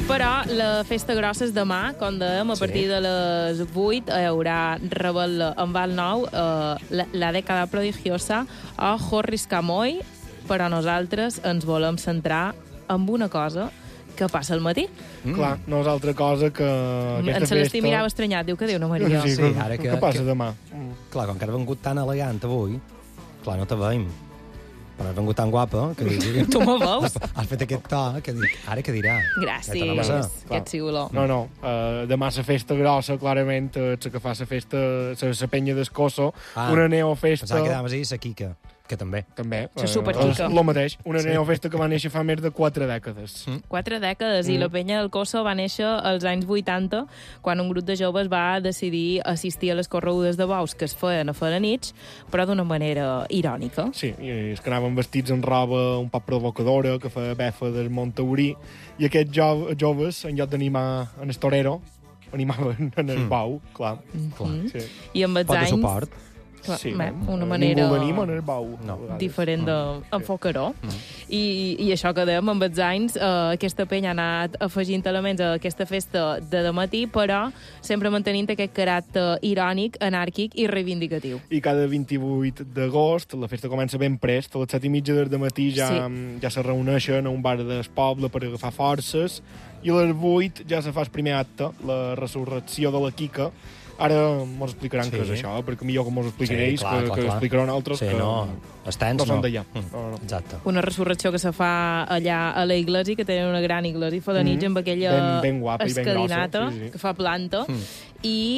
Però la festa grossa és demà, com dèiem, a partir de les 8 hi haurà rebel en Val Nou, la dècada prodigiosa o Jorris Camoi, però nosaltres ens volem centrar en una cosa que passa al matí. Clar, no és altra cosa que aquesta En Celestí festa... mirava estranyat, diu que diu, no Maria. Sí, Sí, ara que- què passa demà? Clar, com que has vengut tan elegant avui, clar, no te veiem. Però has vengut tan guapa que dic... Tu me veus? Has fet aquest to que dic, ara què dirà? Gràcies, que ets siguló. No, demà la festa grossa, clarament, és la que fa la festa, la penya d'Escosso, una neofesta... Pensava que anaves a dir la Quica, que també. També. La superquica. És el mateix, una neofesta que va néixer fa més de 4 dècades. 4 dècades, i la penya del Cosso va néixer als anys 80, quan un grup de joves va decidir assistir a les corregudes de bous que es feien a Felanitx, però d'una manera irònica. Sí, i és que anaven vestits en roba un poc provocadora, que feia befa del Monttaurí, i aquests joves, en lloc d'animar en el torero, animaven en el bou, clar. Sí. I amb els Pot de anys... suport. Clar, Sí, una manera ningú l'anima en el bou. No. diferent d'enfocar-ho. I això que dèiem, amb els anys, aquesta penya ha anat afegint elements a aquesta festa de dematí, però sempre mantenint aquest caràcter irònic, anàrquic i reivindicatiu. I cada 28 d'agost, la festa comença ben prest, a les 7:30 del matí ja se reuneixen a un bar del poble per agafar forces, i a les 8 ja se fa el primer acte, la resurrecció de la Quica. Ara mos explicaran què és això, perquè millor que mos expliquin ells, que explicaran altres, sí, que no són d'allà. Exacte. Una resurrecció que se fa allà a la iglesia, que tenen una gran iglesia Felanitx, amb aquella ben guapa i ben escalinata grossa, sí. que fa planta, i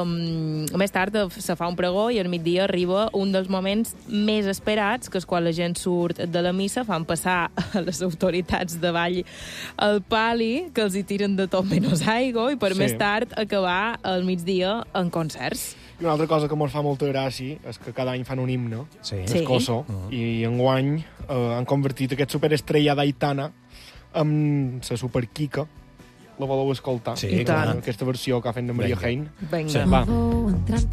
més tard se fa un pregó i al migdia arriba un dels moments més esperats, que és quan la gent surt de la missa, fan passar a les autoritats de ball el pali, que els hi tiren de tot menys aigua, i per més tard acabar al migdia en concerts. I una altra cosa que mos fa molta gràcia és que cada any fan un himne, Escosso, i enguany han convertit aquest superestrella d'Aitana en la superquica. La voleu escoltar? Sí, clar. Aquesta versió que ha fet de Maria Hein. Vinga. Sí. Va.